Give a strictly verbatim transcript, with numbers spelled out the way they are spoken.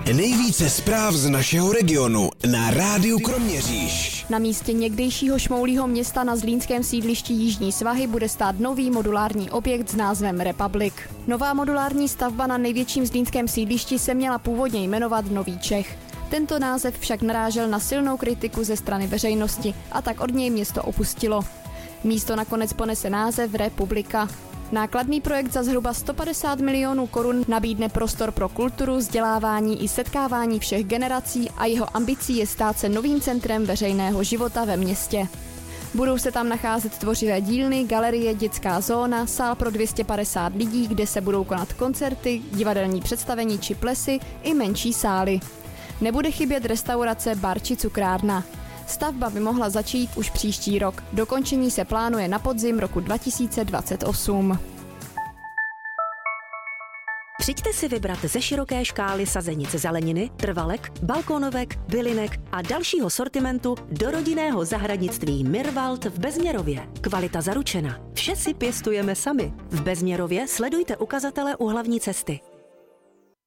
Nejvíce zpráv z našeho regionu na Rádiu Kroměříž. Na místě někdejšího šmoulího města na zlínském sídlišti Jižní svahy bude stát nový modulární objekt s názvem Republic. Nová modulární stavba na největším zlínském sídlišti se měla původně jmenovat Nový Čech. Tento název však narážel na silnou kritiku ze strany veřejnosti a tak od něj město opustilo. Místo nakonec ponese název Republika. Nákladný projekt za zhruba sto padesát milionů korun nabídne prostor pro kulturu, vzdělávání i setkávání všech generací a jeho ambicí je stát se novým centrem veřejného života ve městě. Budou se tam nacházet tvořivé dílny, galerie, dětská zóna, sál pro dvě stě padesát lidí, kde se budou konat koncerty, divadelní představení či plesy i menší sály. Nebude chybět restaurace, bar či cukrárna. Stavba by mohla začít už příští rok. Dokončení se plánuje na podzim roku dva tisíce dvacet osm. Přijďte si vybrat ze široké škály sazenic zeleniny, trvalek, balkónovek, bylinek a dalšího sortimentu do rodinného zahradnictví Mirwald v Bezměrově. Kvalita zaručena. Vše si pěstujeme sami. V Bezměrově sledujte ukazatele u hlavní cesty.